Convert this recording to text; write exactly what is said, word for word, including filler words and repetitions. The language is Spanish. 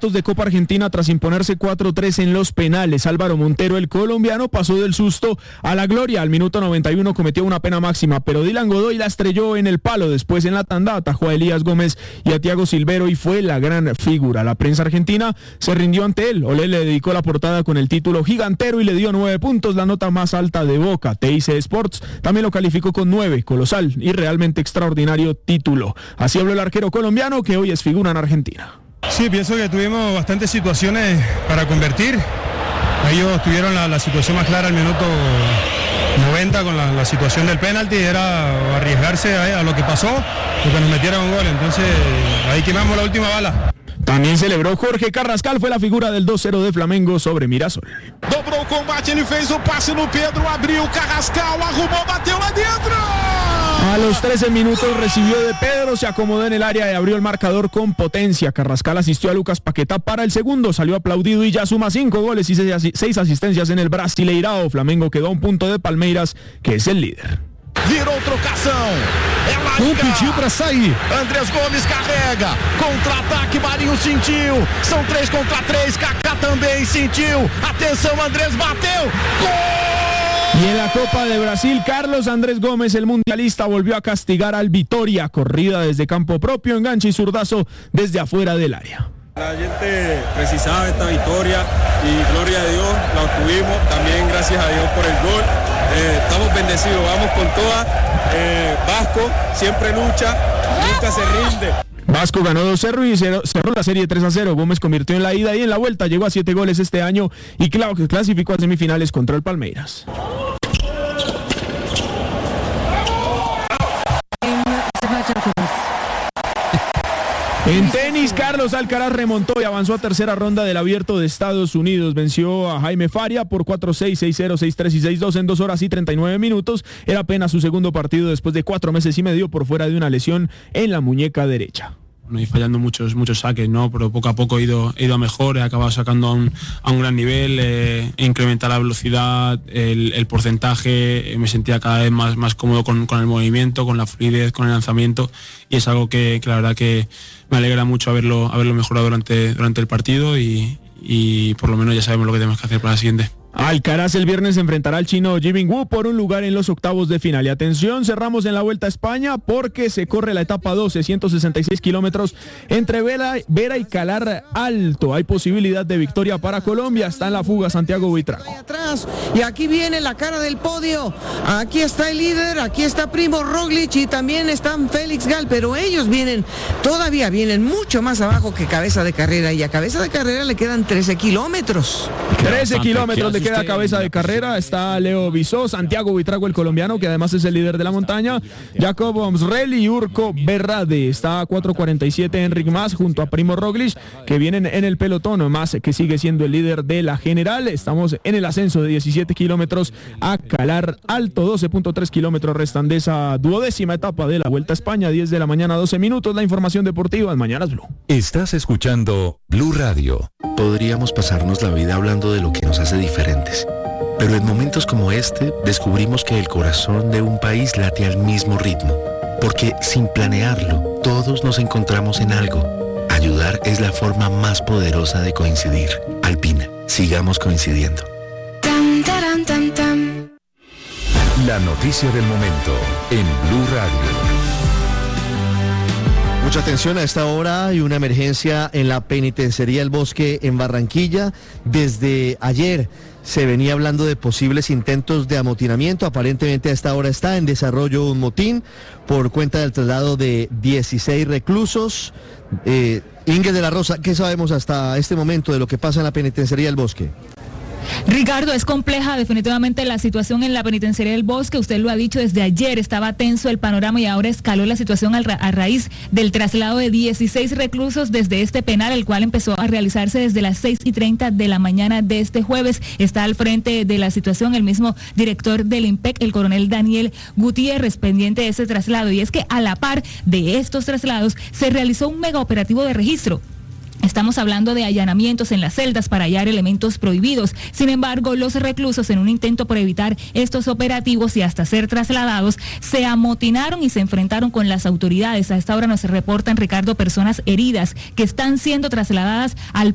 cuartos de Copa Argentina tras imponerse cuatro tres en los penales. Álvaro Montero, el colombiano, pasó del susto a la gloria. Al minuto noventa y uno cometió una pena máxima, pero Dylan Godoy la estrelló en el palo. Después en la tanda atajó a Elías Gómez y a Thiago Silvero y fue la gran figura. La prensa argentina se rindió ante él. Olé le dedicó la portada con el título gigantero y le dio nueve puntos, la nota más alta de Boca. T I C Sports también lo calificó con nueve, colosal y realmente extraordinario título. Así habló el arquero colombiano que hoy es figura en Argentina. Sí, pienso que tuvimos bastantes situaciones para convertir. Ellos tuvieron la, la situación más clara al minuto noventa con la, la situación del penalti, era arriesgarse a, a lo que pasó, porque nos metieron un gol, entonces ahí quemamos la última bala. También celebró Jorge Carrascal, fue la figura del dos cero de Flamengo sobre Mirassol. Dobrou o combate, ele fez o passe no Pedro, abriu Carrascal, arrumou, bateu lá dentro. A los trece minutos recibió de Pedro, se acomodó en el área y abrió el marcador con potencia. Carrascal asistió a Lucas Paquetá para el segundo, salió aplaudido y ya suma cinco goles y seis asistencias en el Brasileirao. Flamengo quedó a un punto de Palmeiras, que es el líder. Virou trocação, é Laica, pediu para sair, Andrés Gomes carrega, contra-ataque, Marinho sentiu, são três contra três, Kaká também sentiu, atenção, Andrés bateu, gol! Y en la Copa de Brasil, Carlos Andrés Gómez, el mundialista, volvió a castigar al Vitória, corrida desde campo propio, enganche y zurdazo desde afuera del área. La gente precisaba esta victoria y gloria a Dios la obtuvimos, también gracias a Dios por el gol. Eh, estamos bendecidos, vamos con todas. eh, Vasco siempre lucha, nunca se rinde. Vasco ganó dos cero y cerró la serie tres a cero. Gómez convirtió en la ida y en la vuelta, llegó a siete goles este año y claro que clasificó a semifinales contra el Palmeiras. En tenis, Carlos Alcaraz remontó y avanzó a tercera ronda del Abierto de Estados Unidos. Venció a Jaime Faria por cuatro seis, seis cero, seis tres y seis dos en dos horas y treinta y nueve minutos. Era apenas su segundo partido después de cuatro meses y medio por fuera de una lesión en la muñeca derecha. No he fallando muchos muchos saques, ¿no? Pero poco a poco he ido, he ido a mejor, he acabado sacando a un, a un gran nivel, eh, he incrementado la velocidad, el, el porcentaje, me sentía cada vez más, más cómodo con, con el movimiento, con la fluidez, con el lanzamiento, y es algo que, que la verdad que me alegra mucho haberlo, haberlo mejorado durante, durante el partido y, y por lo menos ya sabemos lo que tenemos que hacer para la siguiente. Alcaraz el viernes enfrentará al chino Jibin Wu por un lugar en los octavos de final. Y atención, cerramos en la Vuelta a España porque se corre la etapa doce, ciento sesenta y seis kilómetros entre Vera, Vera y Calar Alto. Hay posibilidad de victoria para Colombia. Está en la fuga Santiago Buitrago. Y aquí viene la cara del podio. Aquí está el líder, aquí está Primo Roglic y también están Félix Gal, pero ellos vienen, todavía vienen mucho más abajo que cabeza de carrera y a cabeza de carrera le quedan trece kilómetros. trece kilómetros de queda cabeza de carrera, está Leo Bisó, Santiago Buitrago el colombiano, que además es el líder de la montaña, Jacob Omsrell y Urco Berrade. Está a cuatro cuarenta y siete Enric Mas junto a Primo Roglic, que vienen en el pelotón. Mas que sigue siendo el líder de la general. Estamos en el ascenso de diecisiete kilómetros a Calar Alto, doce punto tres kilómetros restan de esa duodécima etapa de la Vuelta a España. Diez de la mañana, doce minutos, la información deportiva en Mañanas Blue. Estás escuchando Blue Radio. Podríamos pasarnos la vida hablando de lo que nos hace diferentes, pero en momentos como este descubrimos que el corazón de un país late al mismo ritmo, porque sin planearlo todos nos encontramos en algo. Ayudar es la forma más poderosa de coincidir. Alpina, sigamos coincidiendo. La noticia del momento en Blue Radio. Mucha atención a esta hora, hay una emergencia en la penitenciaría El Bosque en Barranquilla. Desde ayer se venía hablando de posibles intentos de amotinamiento. Aparentemente a esta hora está en desarrollo un motín por cuenta del traslado de dieciséis reclusos. Eh, Ingrid de la Rosa, ¿qué sabemos hasta este momento de lo que pasa en la penitenciaría El Bosque? Ricardo, es compleja definitivamente la situación en la penitenciaría del Bosque. Usted lo ha dicho, desde ayer estaba tenso el panorama y ahora escaló la situación a raíz del traslado de dieciséis reclusos desde este penal, el cual empezó a realizarse desde las seis y treinta de la mañana de este jueves. Está al frente de la situación el mismo director del IMPEC, el coronel Daniel Gutiérrez, pendiente de ese traslado. Y es que a la par de estos traslados se realizó un mega operativo de registro. Estamos hablando de allanamientos en las celdas para hallar elementos prohibidos. Sin embargo, los reclusos, en un intento por evitar estos operativos y hasta ser trasladados, se amotinaron y se enfrentaron con las autoridades. A esta hora nos reportan, Ricardo, personas heridas que están siendo trasladadas al